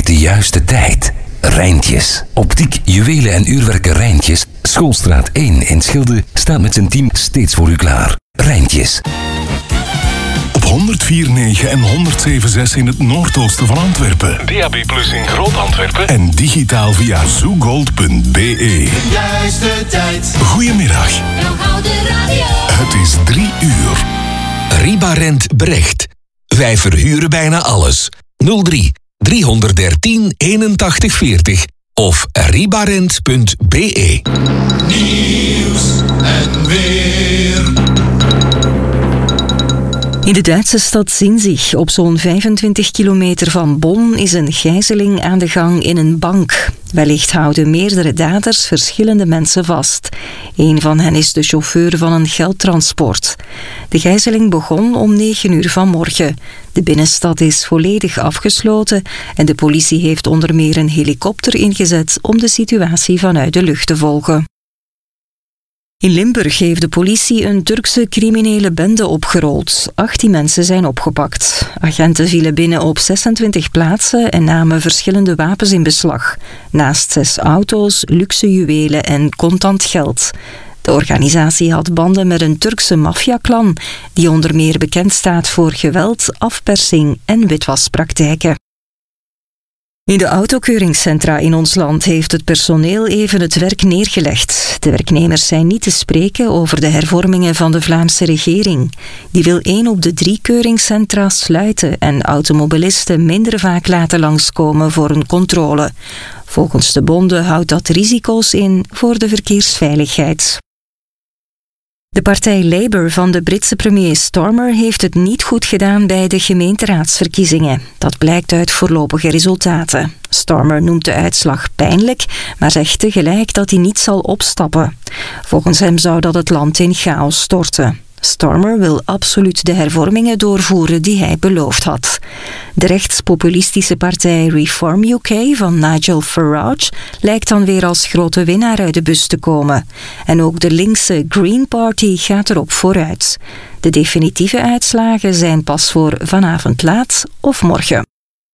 altijd de juiste tijd. Rijntjes. Optiek, juwelen en uurwerken Rijntjes. Schoolstraat 1 in Schilde staat met zijn team steeds voor u klaar. Rijntjes. Op 104.9 en 107.6 in het noordoosten van Antwerpen. DAB+ in Groot-Antwerpen. En digitaal via zoogold.be. Juiste tijd. Goedemiddag. Het is 3 uur. Ribarent Brecht. Wij verhuren bijna alles. 03 313 81 40 of ribarent.be. Nieuws en weer. In de Duitse stad Sinzig, op zo'n 25 kilometer van Bonn, is een gijzeling aan de gang in een bank. Wellicht houden meerdere daders verschillende mensen vast. Een van hen is de chauffeur van een geldtransport. De gijzeling begon om 9 uur vanmorgen. De binnenstad is volledig afgesloten en de politie heeft onder meer een helikopter ingezet om de situatie vanuit de lucht te volgen. In Limburg heeft de politie een Turkse criminele bende opgerold. 18 mensen zijn opgepakt. Agenten vielen binnen op 26 plaatsen en namen verschillende wapens in beslag. Naast 6 auto's, luxe juwelen en contant geld. De organisatie had banden met een Turkse maffiaklan, die onder meer bekend staat voor geweld, afpersing en witwaspraktijken. In de autokeuringscentra in ons land heeft het personeel even het werk neergelegd. De werknemers zijn niet te spreken over de hervormingen van de Vlaamse regering. Die wil 1 op de 3 keuringscentra sluiten en automobilisten minder vaak laten langskomen voor een controle. Volgens de bonden houdt dat risico's in voor de verkeersveiligheid. De partij Labour van de Britse premier Starmer heeft het niet goed gedaan bij de gemeenteraadsverkiezingen. Dat blijkt uit voorlopige resultaten. Starmer noemt de uitslag pijnlijk, maar zegt tegelijk dat hij niet zal opstappen. Volgens hem zou dat het land in chaos storten. Starmer wil absoluut de hervormingen doorvoeren die hij beloofd had. De rechtspopulistische partij Reform UK van Nigel Farage lijkt dan weer als grote winnaar uit de bus te komen. En ook de linkse Green Party gaat erop vooruit. De definitieve uitslagen zijn pas voor vanavond laat of morgen.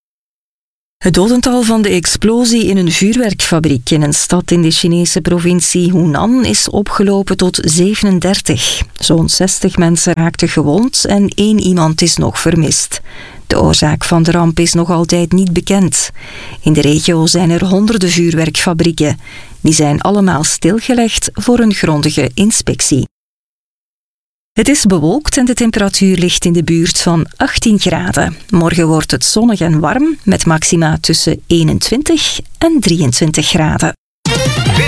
Het dodental van de explosie in een vuurwerkfabriek in een stad in de Chinese provincie Hunan is opgelopen tot 37. Zo'n 60 mensen raakten gewond en 1 iemand is nog vermist. De oorzaak van de ramp is nog altijd niet bekend. In de regio zijn er honderden vuurwerkfabrieken. Die zijn allemaal stilgelegd voor een grondige inspectie. Het is bewolkt en de temperatuur ligt in de buurt van 18 graden. Morgen wordt het zonnig en warm met maxima tussen 21 en 23 graden.